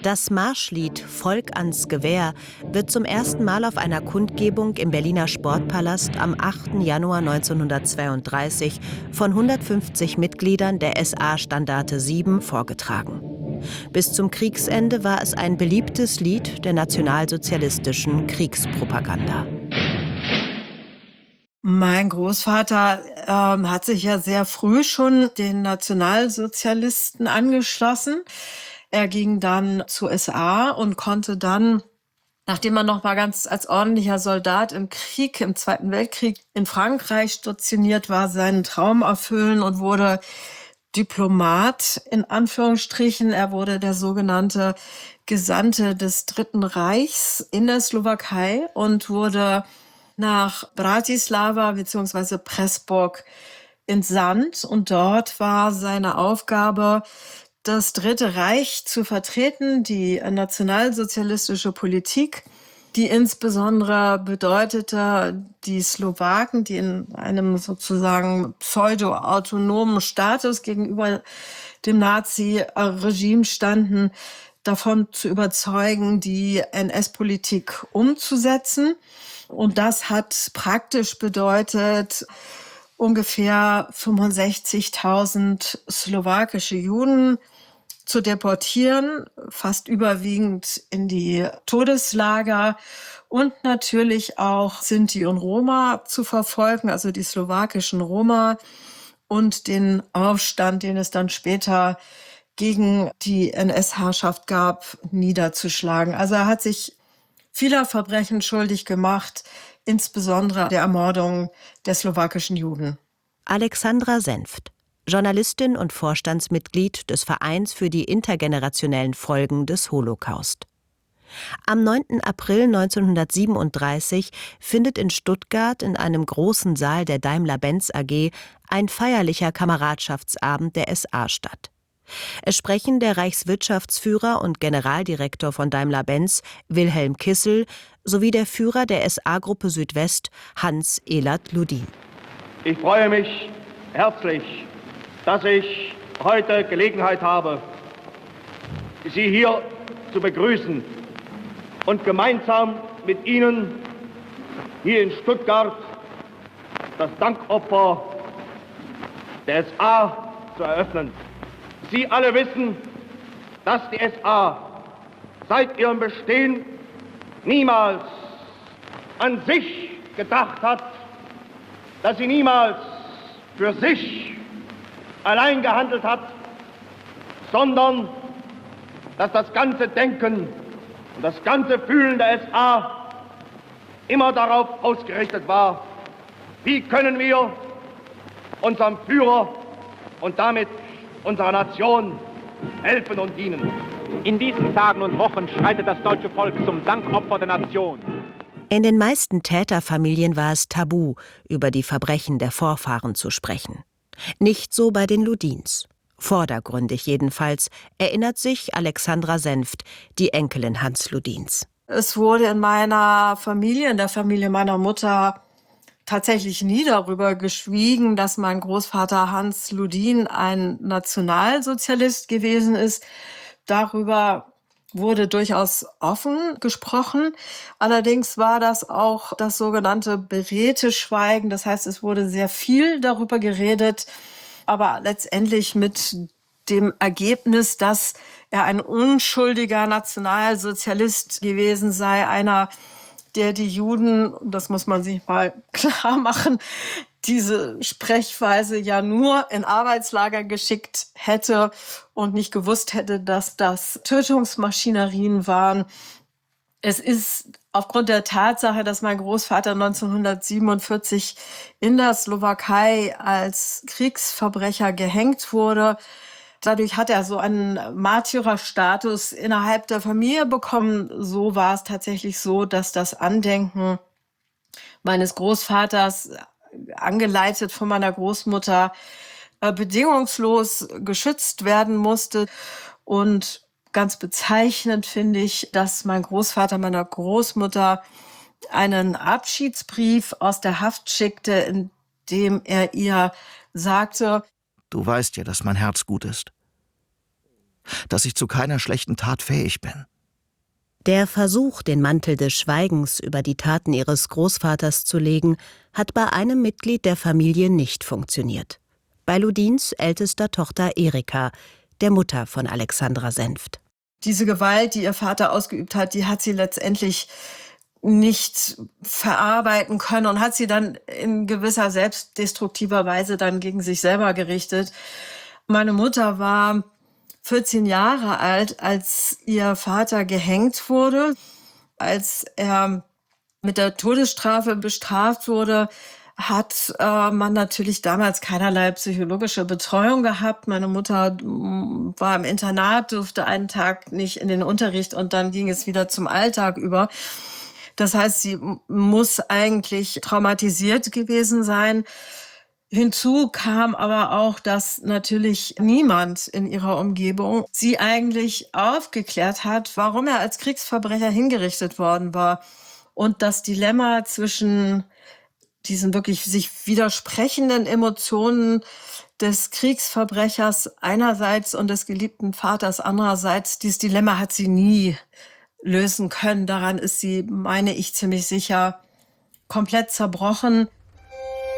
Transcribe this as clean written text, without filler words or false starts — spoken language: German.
Das Marschlied »Volk ans Gewehr« wird zum ersten Mal auf einer Kundgebung im Berliner Sportpalast am 8. Januar 1932 von 150 Mitgliedern der SA-Standarte 7 vorgetragen. Bis zum Kriegsende war es ein beliebtes Lied der nationalsozialistischen Kriegspropaganda. Mein Großvater hat sich ja sehr früh schon den Nationalsozialisten angeschlossen. Er ging dann zur SA und konnte dann, nachdem er noch mal ganz als ordentlicher Soldat im Zweiten Weltkrieg in Frankreich stationiert war, seinen Traum erfüllen und wurde Diplomat in Anführungsstrichen. Er wurde der sogenannte Gesandte des Dritten Reichs in der Slowakei und wurde nach Bratislava bzw. Pressburg entsandt. Und dort war seine Aufgabe, das Dritte Reich zu vertreten, die nationalsozialistische Politik, die insbesondere bedeutete, die Slowaken, die in einem sozusagen pseudo-autonomen Status gegenüber dem Nazi-Regime standen, davon zu überzeugen, die NS-Politik umzusetzen. Und das hat praktisch bedeutet, ungefähr 65.000 slowakische Juden zu deportieren, fast überwiegend in die Todeslager und natürlich auch Sinti und Roma zu verfolgen, also die slowakischen Roma und den Aufstand, den es dann später gegen die NS-Herrschaft gab, niederzuschlagen. Also er hat sich vieler Verbrechen schuldig gemacht, insbesondere der Ermordung der slowakischen Juden. Alexandra Senft, Journalistin und Vorstandsmitglied des Vereins für die intergenerationellen Folgen des Holocaust. Am 9. April 1937 findet in Stuttgart in einem großen Saal der Daimler-Benz AG ein feierlicher Kameradschaftsabend der SA statt. Es sprechen der Reichswirtschaftsführer und Generaldirektor von Daimler-Benz, Wilhelm Kissel, sowie der Führer der SA-Gruppe Südwest, Hans Elert Ludin. Ich freue mich herzlich, dass ich heute Gelegenheit habe, Sie hier zu begrüßen und gemeinsam mit Ihnen hier in Stuttgart das Dankopfer der SA zu eröffnen. Sie alle wissen, dass die SA seit ihrem Bestehen niemals an sich gedacht hat, dass sie niemals für sich allein gehandelt hat, sondern dass das ganze Denken und das ganze Fühlen der SA immer darauf ausgerichtet war, wie können wir unserem Führer und damit unserer Nation helfen und dienen. In diesen Tagen und Wochen schreitet das deutsche Volk zum Dankopfer der Nation. In den meisten Täterfamilien war es tabu, über die Verbrechen der Vorfahren zu sprechen. Nicht so bei den Ludins. Vordergründig jedenfalls, erinnert sich Alexandra Senft, die Enkelin Hans Ludins. Es wurde in meiner Familie, in der Familie meiner Mutter, tatsächlich nie darüber geschwiegen, dass mein Großvater Hans Ludin ein Nationalsozialist gewesen ist. Darüber wurde durchaus offen gesprochen. Allerdings war das auch das sogenannte beredte Schweigen. Das heißt, es wurde sehr viel darüber geredet, aber letztendlich mit dem Ergebnis, dass er ein unschuldiger Nationalsozialist gewesen sei, einer, der die Juden, das muss man sich mal klar machen, diese Sprechweise ja nur in Arbeitslager geschickt hätte und nicht gewusst hätte, dass das Tötungsmaschinerien waren. Es ist aufgrund der Tatsache, dass mein Großvater 1947 in der Slowakei als Kriegsverbrecher gehängt wurde. Dadurch hat er so einen Märtyrerstatus innerhalb der Familie bekommen. So war es tatsächlich so, dass das Andenken meines Großvaters, angeleitet von meiner Großmutter, bedingungslos geschützt werden musste. Und ganz bezeichnend finde ich, dass mein Großvater meiner Großmutter einen Abschiedsbrief aus der Haft schickte, in dem er ihr sagte: Du weißt ja, dass mein Herz gut ist. dass ich zu keiner schlechten Tat fähig bin. Der Versuch, den Mantel des Schweigens über die Taten ihres Großvaters zu legen, hat bei einem Mitglied der Familie nicht funktioniert. Bei Ludins ältester Tochter Erika, der Mutter von Alexandra Senft. Diese Gewalt, die ihr Vater ausgeübt hat, die hat sie letztendlich nicht verarbeiten können und hat sie dann in gewisser selbstdestruktiver Weise dann gegen sich selber gerichtet. Meine Mutter war 14 Jahre alt, als ihr Vater gehängt wurde. Als er mit der Todesstrafe bestraft wurde, hat man natürlich damals keinerlei psychologische Betreuung gehabt. Meine Mutter war im Internat, durfte einen Tag nicht in den Unterricht und dann ging es wieder zum Alltag über. Das heißt, sie muss eigentlich traumatisiert gewesen sein. Hinzu kam aber auch, dass natürlich niemand in ihrer Umgebung sie eigentlich aufgeklärt hat, warum er als Kriegsverbrecher hingerichtet worden war. Und das Dilemma zwischen diesen wirklich sich widersprechenden Emotionen des Kriegsverbrechers einerseits und des geliebten Vaters andererseits, dieses Dilemma hat sie nie lösen können. Daran ist sie, meine ich, ziemlich sicher komplett zerbrochen.